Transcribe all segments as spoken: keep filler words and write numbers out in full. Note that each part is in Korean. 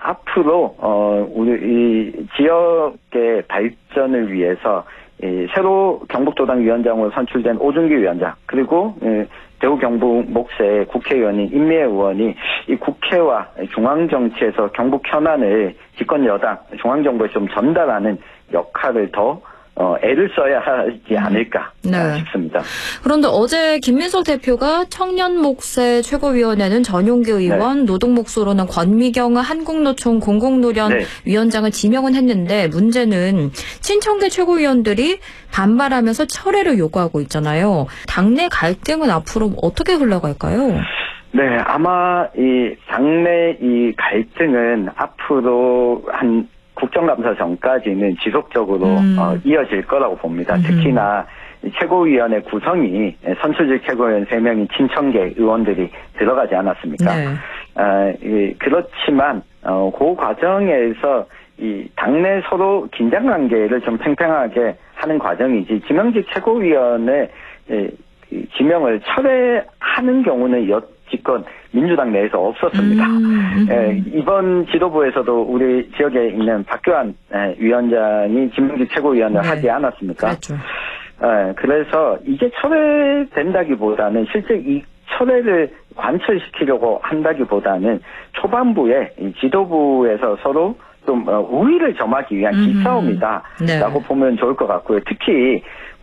앞으로 어 우리 이 지역의 발전을 위해서 이 새로 경북도당위원장으로 선출된 오준기 위원장 그리고 이 대구 경북 몫의 국회의원인 임미애 의원이 이 국회와 중앙정치에서 경북 현안을 집권 여당 중앙정부에 좀 전달하는 역할을 더 어, 애를 써야 하지 않을까 네. 싶습니다. 그런데 어제 김민석 대표가 청년 몫의 최고위원회는 전용기 의원, 네. 노동 몫으로는 권미경 한국노총 공공노련 네. 위원장을 지명은 했는데 문제는 친청계 최고위원들이 반발하면서 철회를 요구하고 있잖아요. 당내 갈등은 앞으로 어떻게 흘러갈까요? 네, 아마 이 당내 이 갈등은 앞으로 한 국정감사 전까지는 지속적으로 음. 어, 이어질 거라고 봅니다. 음. 특히나 최고위원회 구성이 선출직 최고위원 세 명이 친청계 의원들이 들어가지 않았습니까? 네. 어, 이, 그렇지만 어, 그 과정에서 이 당내 서로 긴장 관계를 좀 팽팽하게 하는 과정이지 지명직 최고위원의 이, 이 지명을 철회하는 경우는 여지껏 민주당 내에서 없었습니다. 음, 음. 예, 이번 지도부에서도 우리 지역에 있는 박교안 예, 위원장이 지명직 최고위원을 네. 하지 않았습니까? 그렇죠. 예, 그래서 이게 철회된다기보다는 실제 이 철회를 관철시키려고 한다기보다는 초반부에 이 지도부에서 서로 좀 우위를 점하기 위한 음, 기싸움이다라고 네. 보면 좋을 것 같고요. 특히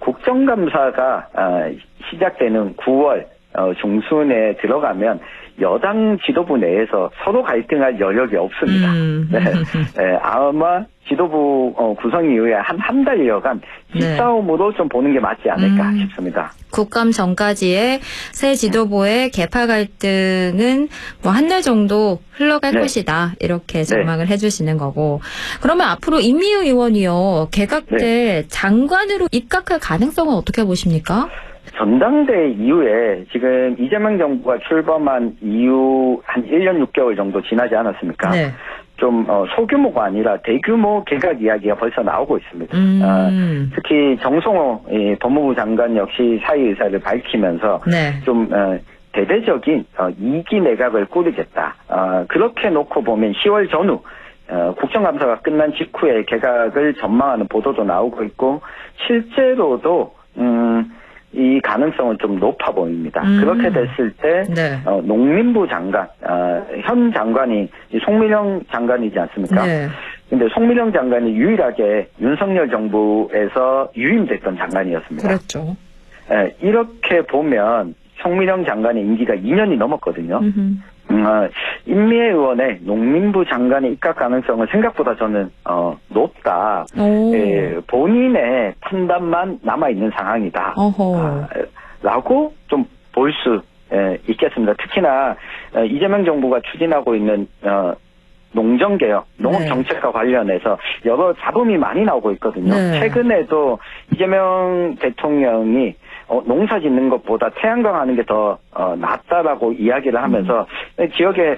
국정감사가 시작되는 구월 중순에 들어가면 여당 지도부 내에서 서로 갈등할 여력이 없습니다. 음. 네. 네, 아마 지도부 구성 이후에 한 한 달여간 기싸움으로 네. 좀 보는 게 맞지 않을까 음. 싶습니다. 국감 전까지의 새 지도부의 개파 갈등은 뭐 한 달 정도 흘러갈 네. 것이다. 이렇게 전망을 네. 해주시는 거고. 그러면 앞으로 임미애 의원이요. 개각 때 네. 장관으로 입각할 가능성은 어떻게 보십니까? 전당대 이후에 지금 이재명 정부가 출범한 이후 한 일 년 육 개월 정도 지나지 않았습니까? 네. 좀 어, 소규모가 아니라 대규모 개각 이야기가 벌써 나오고 있습니다. 음. 어, 특히 정성호 예, 법무부 장관 역시 사의 의사를 밝히면서 네. 좀 어, 대대적인 어, 이 기 내각을 꾸리겠다. 어, 그렇게 놓고 보면 시월 전후 어, 국정감사가 끝난 직후에 개각을 전망하는 보도도 나오고 있고 실제로도 음, 이 가능성은 좀 높아 보입니다. 음. 그렇게 됐을 때 네. 어, 농림부 장관, 어, 현 장관이 송민영 장관이지 않습니까? 네. 근데 송민영 장관이 유일하게 윤석열 정부에서 유임됐던 장관이었습니다. 그렇죠. 예, 이렇게 보면 송민영 장관의 임기가 이 년이 넘었거든요. 음, 어, 임미애 의원의 농림부 장관의 입각 가능성은 생각보다 저는 어, 높다. 예, 본인의 판단만 남아있는 상황이다. 아, 라고 좀 볼 수 예, 있겠습니다. 특히나 어, 이재명 정부가 추진하고 있는 어, 농정개혁, 농업정책과 네. 관련해서 여러 잡음이 많이 나오고 있거든요. 네. 최근에도 이재명 대통령이 어, 농사 짓는 것보다 태양광 하는 게 더 어, 낫다라고 이야기를 하면서 음. 지역의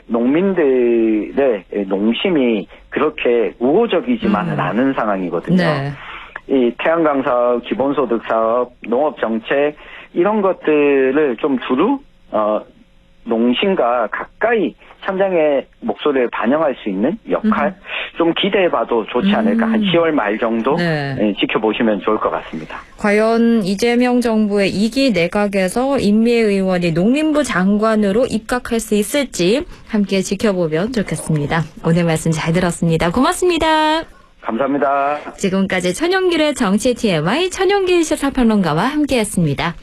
농민들의 농심이 그렇게 우호적이지만은 음. 않은 상황이거든요. 네. 이 태양광 사업, 기본소득 사업, 농업정책 이런 것들을 좀 두루 어, 농심과 가까이 현장의 목소리를 반영할 수 있는 역할 음. 좀 기대해봐도 좋지 않을까. 음. 한 시월 말 정도 네. 네, 지켜보시면 좋을 것 같습니다. 과연 이재명 정부의 이 기 내각에서 임미애 의원이 농림부 장관으로 입각할 수 있을지 함께 지켜보면 좋겠습니다. 오늘 말씀 잘 들었습니다. 고맙습니다. 감사합니다. 지금까지 천연길의 정치 티엠아이 천연길 시사평론가와 함께했습니다.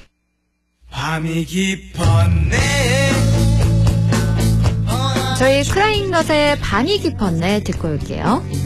밤이 깊었네. 저희 크라잉넛의 밤이 깊었네 듣고 올게요.